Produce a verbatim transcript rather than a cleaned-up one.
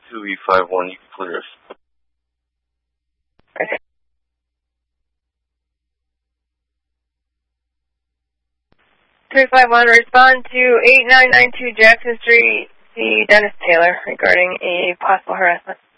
two E five one, you can clear us. Okay. three five one, respond to eight nine nine two Jackson Street, see Dennis Taylor regarding a possible harassment.